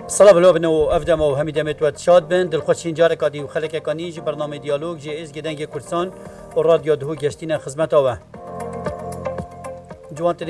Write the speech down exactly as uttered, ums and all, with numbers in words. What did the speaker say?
صلاة بالله و افدم و همی دمت و شاد بن دلخوشین جار کادی و خلک کانی جی برنامه دیالوگ جی از گدنگ کردستان و رادیو دهو گشتین خدمت آوه جوان